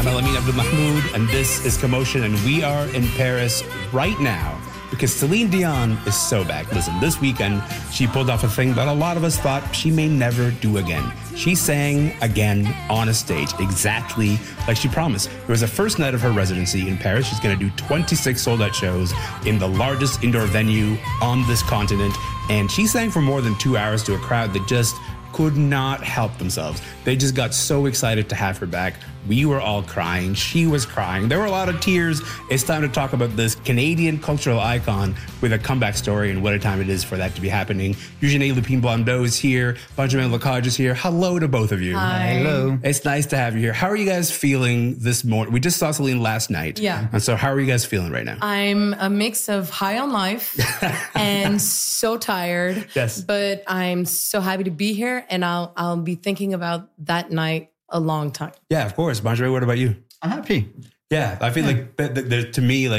I'm Elamin Abdul-Mahmoud, and this is Commotion, and we are in Paris right now because Celine Dion is so back. Listen, this weekend, she pulled off a thing that a lot of us thought she may never do again. She sang again on a stage, exactly like she promised. It was the first night of her residency in Paris. She's going to do 26 sold-out shows in the largest indoor venue on this continent, and she sang for more than 2 hours to a crowd that just could not help themselves. They just got so excited to have her back. We were all crying. She was crying. There were a lot of tears. It's time to talk about this Canadian cultural icon with a comeback story and what a time it is for that to be happening. Eugenie Lupine-Blondeau is here. Benjamin Lecage is here. Hello to both of you. Hi. Hello. It's nice to have you here. How are you guys feeling this morning? We just saw Celine last night. Yeah. And so how are you guys feeling right now? I'm a mix of high on life and so tired. Yes. But I'm so happy to be here, and I'll be thinking about that night a long time. Yeah, of course. Benjamin, what about you? I'm happy. Yeah, I feel like to me, like